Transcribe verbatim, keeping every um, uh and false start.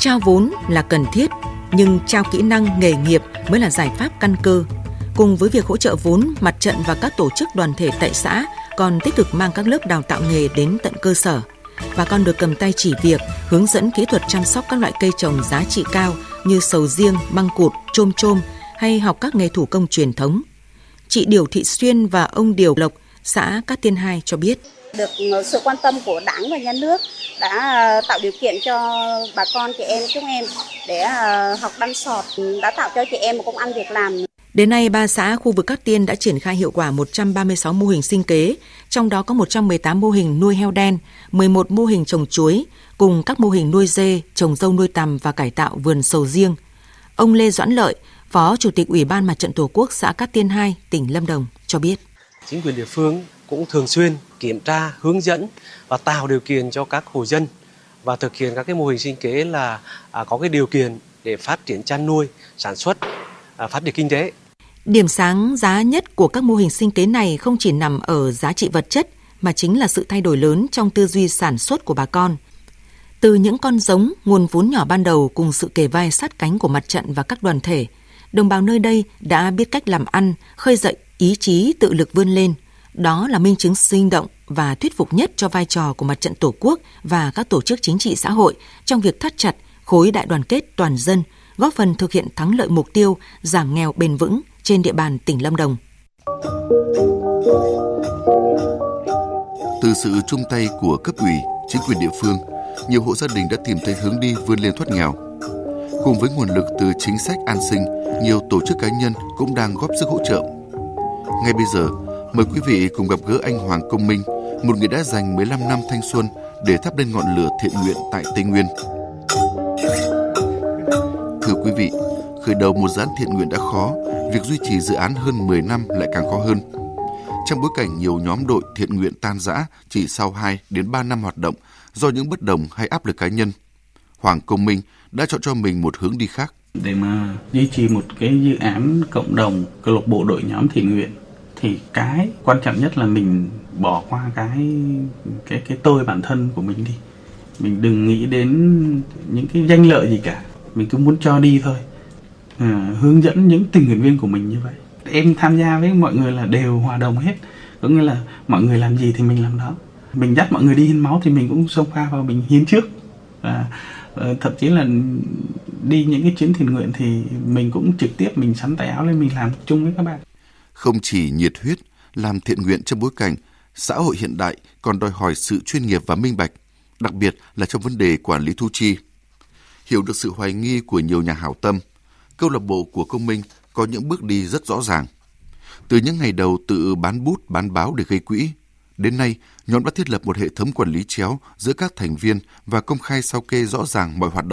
Trao vốn là cần thiết, nhưng trao kỹ năng nghề nghiệp mới là giải pháp căn cơ. Cùng với việc hỗ trợ vốn, mặt trận và các tổ chức đoàn thể tại xã còn tích cực mang các lớp đào tạo nghề đến tận cơ sở. Bà con được cầm tay chỉ việc, hướng dẫn kỹ thuật chăm sóc các loại cây trồng giá trị cao như sầu riêng, măng cụt, chôm chôm hay học các nghề thủ công truyền thống. Chị Điểu Thị Xuyên và ông Điểu Lộc, xã Cát Tiên hai cho biết. Được sự quan tâm của Đảng và Nhà nước đã tạo điều kiện cho bà con chị em chúng em để học đan sọt, đã tạo cho chị em một công ăn việc làm. Đến nay, ba xã khu vực Cát Tiên đã triển khai hiệu quả một trăm ba mươi sáu mô hình sinh kế, trong đó có một trăm mười tám mô hình nuôi heo đen, mười một mô hình trồng chuối, cùng các mô hình nuôi dê, trồng dâu nuôi tằm và cải tạo vườn sầu riêng. Ông Lê Doãn Lợi, Phó Chủ tịch Ủy ban Mặt trận Tổ quốc xã Cát Tiên hai, tỉnh Lâm Đồng cho biết. Chính quyền địa phương cũng thường xuyên kiểm tra, hướng dẫn và tạo điều kiện cho các hộ dân và thực hiện các cái mô hình sinh kế là à, có cái điều kiện để phát triển chăn nuôi, sản xuất, à, phát triển kinh tế. Điểm sáng giá nhất của các mô hình sinh kế này không chỉ nằm ở giá trị vật chất mà chính là sự thay đổi lớn trong tư duy sản xuất của bà con. Từ những con giống, nguồn vốn nhỏ ban đầu cùng sự kề vai sát cánh của mặt trận và các đoàn thể, đồng bào nơi đây đã biết cách làm ăn, khơi dậy ý chí tự lực vươn lên. Đó là minh chứng sinh động và thuyết phục nhất cho vai trò của Mặt trận Tổ quốc và các tổ chức chính trị xã hội trong việc thắt chặt khối đại đoàn kết toàn dân, góp phần thực hiện thắng lợi mục tiêu giảm nghèo bền vững trên địa bàn tỉnh Lâm Đồng. Từ sự chung tay của cấp ủy, chính quyền địa phương, nhiều hộ gia đình đã tìm thấy hướng đi vươn lên thoát nghèo. Cùng với nguồn lực từ chính sách an sinh, nhiều tổ chức cá nhân cũng đang góp sức hỗ trợ. Ngay bây giờ, mời quý vị cùng gặp gỡ anh Hoàng Công Minh, một người đã dành mười lăm năm thanh xuân để thắp lên ngọn lửa thiện nguyện tại Tây Nguyên. Thưa quý vị, khởi đầu một dự án thiện nguyện đã khó, việc duy trì dự án hơn mười năm lại càng khó hơn. Trong bối cảnh nhiều nhóm đội thiện nguyện tan rã chỉ sau hai đến ba năm hoạt động do những bất đồng hay áp lực cá nhân, Hoàng Công Minh đã chọn cho mình một hướng đi khác. Để mà duy trì một cái dự án cộng đồng, câu lạc bộ đội nhóm thiện nguyện thì cái quan trọng nhất là mình bỏ qua cái cái cái tôi bản thân của mình đi. Mình đừng nghĩ đến những cái danh lợi gì cả, mình cứ muốn cho đi thôi. À, hướng dẫn những tình nguyện viên của mình như vậy. Em tham gia với mọi người là đều hòa đồng hết, có nghĩa là mọi người làm gì thì mình làm đó. Mình dắt mọi người đi hiến máu thì mình cũng xông pha vào mình hiến trước. À, thậm chí là đi những cái chuyến thiện nguyện thì mình cũng trực tiếp mình sắn tay áo lên mình làm chung với các bạn. Không chỉ nhiệt huyết, làm thiện nguyện trong bối cảnh xã hội hiện đại còn đòi hỏi sự chuyên nghiệp và minh bạch, đặc biệt là trong vấn đề quản lý thu chi. Hiểu được sự hoài nghi của nhiều nhà hảo tâm, câu lạc bộ của Công Minh có những bước đi rất rõ ràng. Từ những ngày đầu tự bán bút, bán báo để gây quỹ, đến nay nhóm đã thiết lập một hệ thống quản lý chéo giữa các thành viên và công khai sao kê rõ ràng mọi hoạt động.